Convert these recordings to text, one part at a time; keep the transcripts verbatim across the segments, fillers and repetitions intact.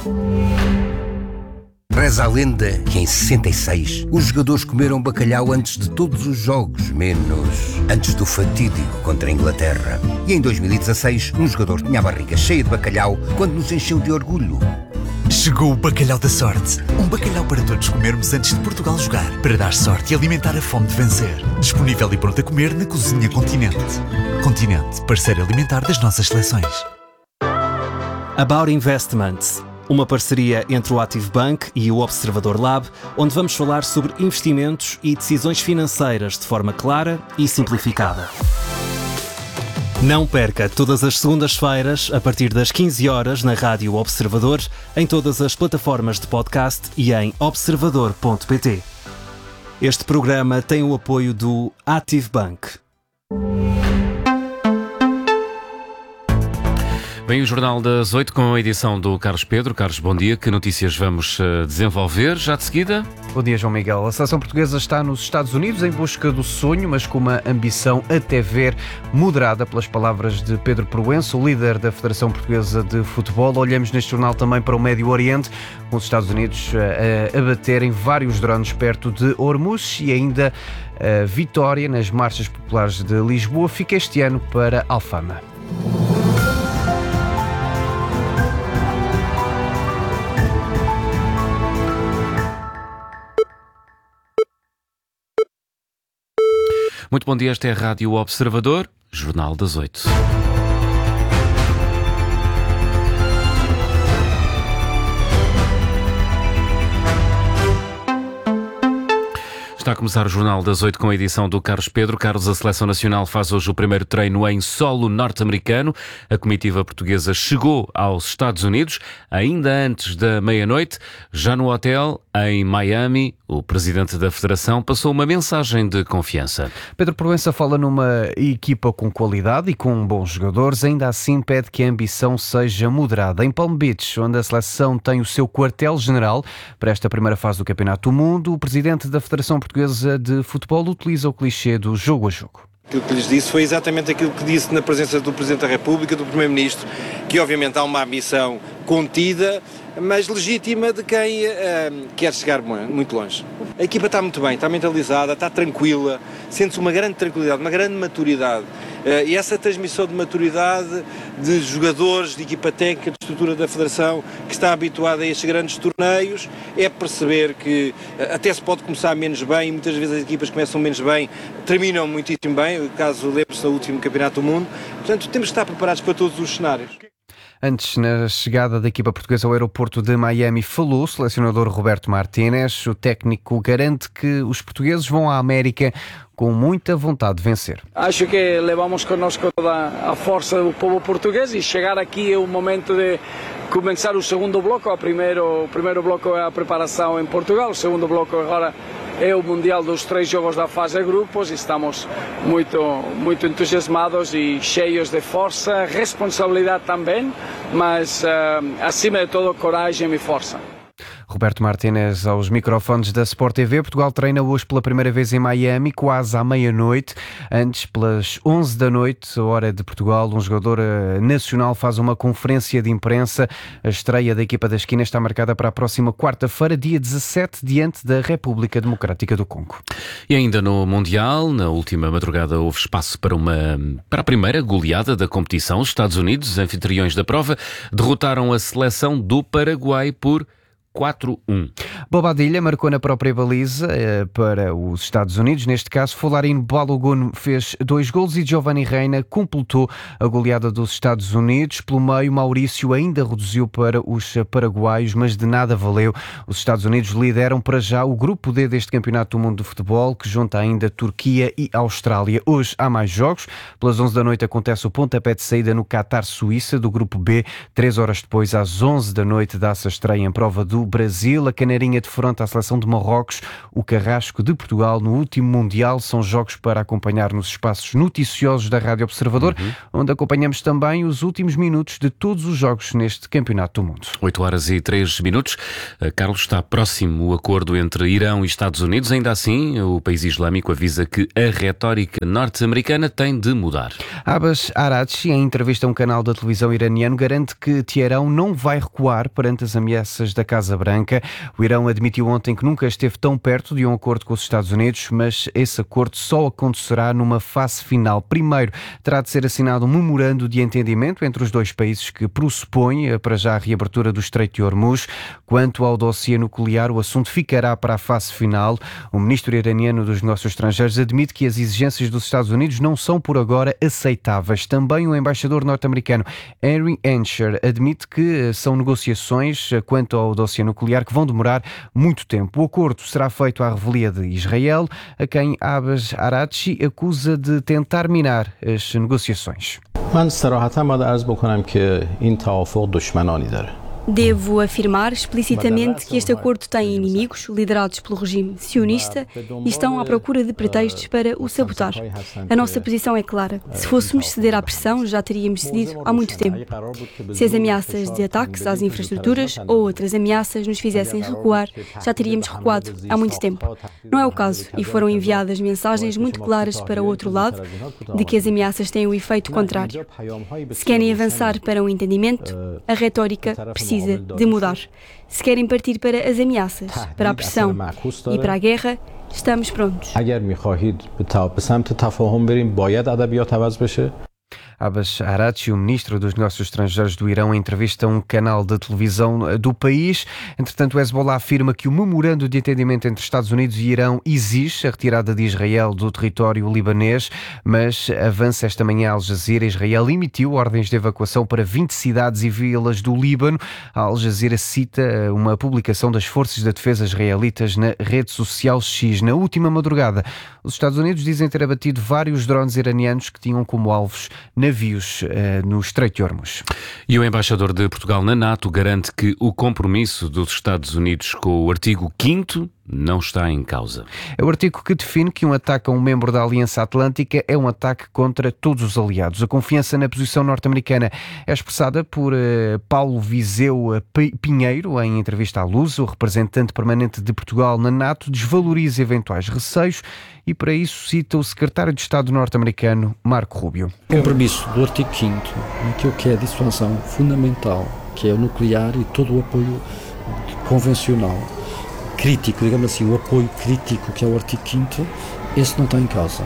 Reza a lenda que em sessenta e seis os jogadores comeram bacalhau antes de todos os jogos, menos antes do fatídico contra a Inglaterra. E em dois mil e dezasseis um jogador tinha a barriga cheia de bacalhau quando nos encheu de orgulho. Chegou o bacalhau da sorte. Um bacalhau para todos comermos antes de Portugal jogar, para dar sorte e alimentar a fome de vencer. Disponível e pronto a comer na Cozinha Continente. Continente, parceiro alimentar das nossas seleções. About Investments, uma parceria entre o Active Bank e o Observador Lab, onde vamos falar sobre investimentos e decisões financeiras de forma clara e simplificada. Não perca todas as segundas-feiras, a partir das quinze horas, na Rádio Observador, em todas as plataformas de podcast e em observador ponto pt. Este programa tem o apoio do Active Bank. Vem o Jornal das oito com a edição do Carlos Pedro. Carlos, bom dia. Que notícias vamos uh, desenvolver já de seguida? Bom dia, João Miguel. A seleção portuguesa está nos Estados Unidos em busca do sonho, mas com uma ambição até ver moderada, pelas palavras de Pedro Proença, o líder da Federação Portuguesa de Futebol. Olhamos neste jornal também para o Médio Oriente, com os Estados Unidos a, a baterem vários drones perto de Hormuz, e ainda a vitória nas marchas populares de Lisboa fica este ano para Alfama. Muito bom dia, esta é a Rádio Observador, Jornal das oito. Está a começar o Jornal das oito com a edição do Carlos Pedro. Carlos, a Seleção Nacional faz hoje o primeiro treino em solo norte-americano. A comitiva portuguesa chegou aos Estados Unidos ainda antes da meia-noite. Já no hotel, em Miami, o presidente da Federação passou uma mensagem de confiança. Pedro Proença fala numa equipa com qualidade e com bons jogadores. Ainda assim, pede que a ambição seja moderada. Em Palm Beach, onde a seleção tem o seu quartel-general para esta primeira fase do Campeonato do Mundo, o presidente da Federação Portuguesa de Futebol utiliza o clichê do jogo a jogo. Aquilo que lhes disse foi exatamente aquilo que disse na presença do Presidente da República, do Primeiro-Ministro, que obviamente há uma ambição contida, mas legítima, de quem uh, quer chegar muito longe. A equipa está muito bem, está mentalizada, está tranquila, sente-se uma grande tranquilidade, uma grande maturidade. Uh, e essa transmissão de maturidade de jogadores, de equipa técnica, de estrutura da Federação, que está habituada a estes grandes torneios, é perceber que uh, até se pode começar menos bem, e muitas vezes as equipas começam menos bem, terminam muitíssimo bem, o caso lembre-se do último Campeonato do Mundo. Portanto, temos que estar preparados para todos os cenários. Antes, na chegada da equipa portuguesa ao aeroporto de Miami, falou o selecionador Roberto Martínez. O técnico garante que os portugueses vão à América com muita vontade de vencer. Acho que levamos connosco toda a força do povo português e chegar aqui é o momento de começar o segundo bloco. O primeiro, o primeiro bloco é a preparação em Portugal, o segundo bloco agora é o Mundial dos três jogos da fase de grupos e estamos muito, muito entusiasmados e cheios de força, responsabilidade também, mas uh, acima de tudo coragem e força. Roberto Martínez aos microfones da Sport T V. Portugal treina hoje pela primeira vez em Miami, quase à meia-noite. Antes, pelas onze da noite, hora de Portugal, um jogador nacional faz uma conferência de imprensa. A estreia da equipa da esquina está marcada para a próxima quarta-feira, dia dezassete, diante da República Democrática do Congo. E ainda no Mundial, na última madrugada houve espaço para, uma, para a primeira goleada da competição. Os Estados Unidos, anfitriões da prova, derrotaram a seleção do Paraguai por quatro a um. Bobadilla marcou na própria baliza eh, para os Estados Unidos. Neste caso, Folarin Balogun fez dois golos e Giovanni Reina completou a goleada dos Estados Unidos. Pelo meio, Maurício ainda reduziu para os paraguaios, mas de nada valeu. Os Estados Unidos lideram para já o grupo D deste Campeonato do Mundo de Futebol, que junta ainda Turquia e Austrália. Hoje há mais jogos. Pelas onze da noite acontece o pontapé de saída no Qatar-Suíça, do grupo B. Três horas depois, às onze da noite, dá-se a estreia em prova do Brasil. A Canarinha linha de fronte à seleção de Marrocos, o carrasco de Portugal no último Mundial. São jogos para acompanhar nos espaços noticiosos da Rádio Observador, uhum. onde acompanhamos também os últimos minutos de todos os jogos neste Campeonato do Mundo. oito horas e três minutos. Carlos, está próximo o acordo entre Irão e Estados Unidos. Ainda assim, o país islâmico avisa que a retórica norte-americana tem de mudar. Abbas Araghchi, em entrevista a um canal da televisão iraniano, garante que Teherão não vai recuar perante as ameaças da Casa Branca. O Irão admitiu ontem que nunca esteve tão perto de um acordo com os Estados Unidos, mas esse acordo só acontecerá numa fase final. Primeiro, terá de ser assinado um memorando de entendimento entre os dois países que pressupõe para já a reabertura do Estreito de Hormuz. Quanto ao dossiê nuclear, o assunto ficará para a fase final. O ministro iraniano dos Negócios Estrangeiros admite que as exigências dos Estados Unidos não são por agora aceitáveis. Também o embaixador norte-americano Henry Ensher admite que são negociações quanto ao dossiê nuclear que vão demorar muito tempo. O acordo será feito à revelia de Israel, a quem Abbas Araghchi acusa de tentar minar as negociações. Devo afirmar explicitamente que este acordo tem inimigos liderados pelo regime sionista e estão à procura de pretextos para o sabotar. A nossa posição é clara. Se fôssemos ceder à pressão, já teríamos cedido há muito tempo. Se as ameaças de ataques às infraestruturas ou outras ameaças nos fizessem recuar, já teríamos recuado há muito tempo. Não é o caso e foram enviadas mensagens muito claras para o outro lado de que as ameaças têm o efeito contrário. Se querem avançar para um entendimento, a retórica precisa de mudar. Se querem partir para as ameaças, para a pressão e para a guerra, estamos prontos. Abbas Araghchi, o ministro dos Negócios Estrangeiros do Irão, em entrevista a um canal de televisão do país. Entretanto, o Hezbollah afirma que o memorando de entendimento entre Estados Unidos e Irão exige a retirada de Israel do território libanês, mas avança esta manhã a Al Jazeera. Israel emitiu ordens de evacuação para vinte cidades e vilas do Líbano. A Al Jazeera cita uma publicação das Forças de Defesa israelitas na rede social X. Na última madrugada, os Estados Unidos dizem ter abatido vários drones iranianos que tinham como alvos navios eh, no Estreito de Hormuz. E o embaixador de Portugal na NATO garante que o compromisso dos Estados Unidos com o artigo quinto não está em causa. É o artigo que define que um ataque a um membro da Aliança Atlântica é um ataque contra todos os aliados. A confiança na posição norte-americana é expressada por uh, Paulo Viseu Pinheiro em entrevista à Luz. O representante permanente de Portugal na NATO desvaloriza eventuais receios e para isso cita o secretário de Estado norte-americano Marco Rubio. O compromisso do artigo quinto naquilo que é a dissuasão fundamental, que é o nuclear e todo o apoio convencional crítico, digamos assim, o apoio crítico que é o artigo quinto, esse não está em causa.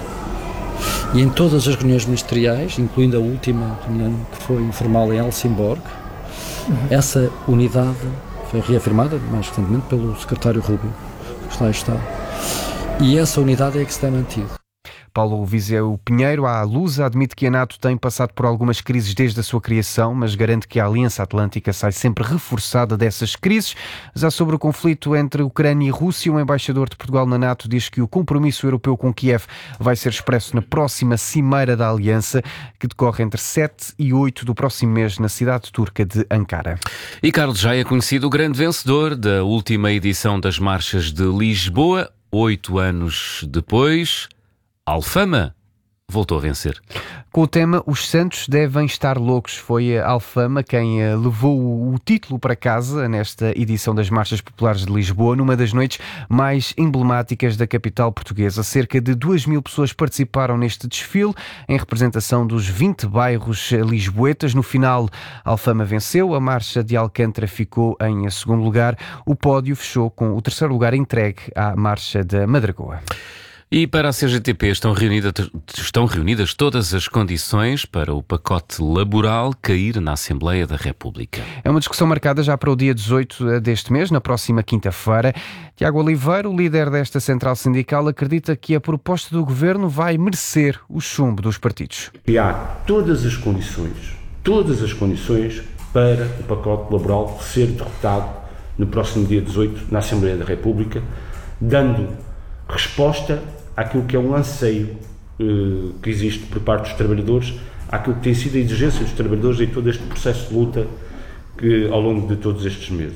E em todas as reuniões ministeriais, incluindo a última reunião que foi informal em Helsingborg, uhum. essa unidade foi reafirmada mais recentemente pelo secretário Rubio, que lá está. E essa unidade é que se tem mantido. Paulo Viseu Pinheiro, à Lusa, admite que a NATO tem passado por algumas crises desde a sua criação, mas garante que a Aliança Atlântica sai sempre reforçada dessas crises. Já sobre o conflito entre Ucrânia e Rússia, o embaixador de Portugal na NATO diz que o compromisso europeu com Kiev vai ser expresso na próxima Cimeira da Aliança, que decorre entre sete e oito do próximo mês na cidade turca de Ankara. E Carlos já é conhecido o grande vencedor da última edição das Marchas de Lisboa. Oito anos depois, Alfama voltou a vencer. Com o tema Os Santos Devem Estar Loucos, foi a Alfama quem levou o título para casa nesta edição das Marchas Populares de Lisboa, numa das noites mais emblemáticas da capital portuguesa. Cerca de duas mil pessoas participaram neste desfile, em representação dos vinte bairros lisboetas. No final, a Alfama venceu, a Marcha de Alcântara ficou em segundo lugar. O pódio fechou com o terceiro lugar entregue à Marcha da Madragoa. E para a C G T P estão reunidas, estão reunidas todas as condições para o pacote laboral cair na Assembleia da República. É uma discussão marcada já para o dia dezoito deste mês, na próxima quinta-feira. Tiago Oliveira, o líder desta central sindical, acredita que a proposta do governo vai merecer o chumbo dos partidos. E há todas as condições, todas as condições para o pacote laboral ser derrotado no próximo dia dezoito na Assembleia da República, dando resposta àquilo que é um anseio eh, que existe por parte dos trabalhadores, àquilo que tem sido a exigência dos trabalhadores em todo este processo de luta que, ao longo de todos estes meses.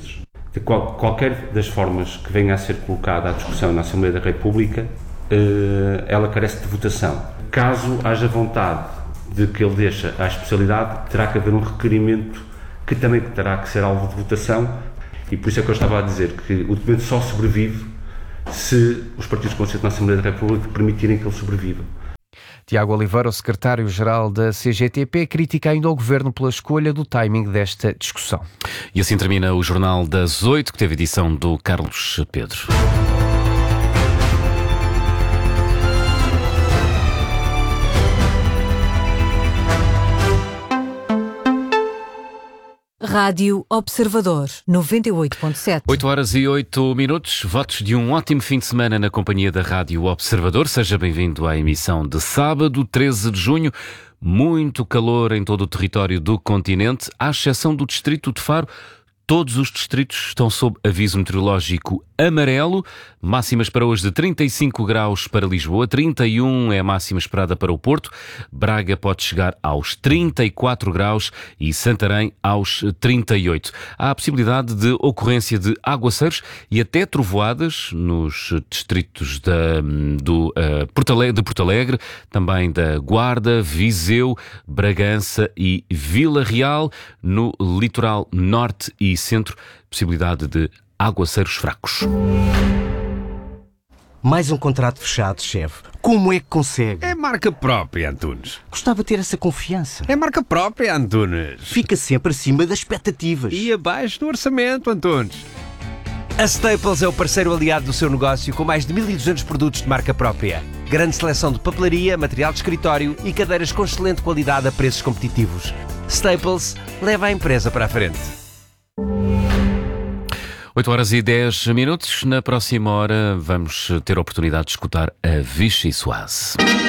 de qual, qualquer das formas que venha a ser colocada à discussão na Assembleia da República, eh, ela carece de votação. Caso haja vontade de que ele deixe à especialidade, terá que haver um requerimento que também terá que ser alvo de votação, e por isso é que eu estava a dizer que o documento só sobrevive se os partidos com assento na Assembleia da República permitirem que ele sobreviva. Tiago Oliveira, o secretário-geral da C G T P, critica ainda o Governo pela escolha do timing desta discussão. E assim termina o Jornal das Oito, que teve edição do Carlos Pedro. Rádio Observador, noventa e oito ponto sete. oito horas e oito minutos. Votos de um ótimo fim de semana na companhia da Rádio Observador. Seja bem-vindo à emissão de sábado, treze de junho. Muito calor em todo o território do continente, à exceção do distrito de Faro. Todos os distritos estão sob aviso meteorológico amarelo. Máximas para hoje de trinta e cinco graus para Lisboa, trinta e um é a máxima esperada para o Porto. Braga pode chegar aos trinta e quatro graus e Santarém aos trinta e oito. Há a possibilidade de ocorrência de aguaceiros e até trovoadas nos distritos da, do, uh, Porto Alegre, de Porto Alegre, também da Guarda, Viseu, Bragança e Vila Real. No litoral norte e centro, possibilidade de aguaceiros fracos. Mais um contrato fechado, chefe. Como é que consegue? É marca própria, Antunes. Gostava de ter essa confiança. É marca própria, Antunes. Fica sempre acima das expectativas. E abaixo do orçamento, Antunes. A Staples é o parceiro aliado do seu negócio com mais de mil e duzentos produtos de marca própria. Grande seleção de papelaria, material de escritório e cadeiras com excelente qualidade a preços competitivos. Staples leva a empresa para a frente. oito horas e dez minutos. Na próxima hora vamos ter a oportunidade de escutar a Vichy Soase.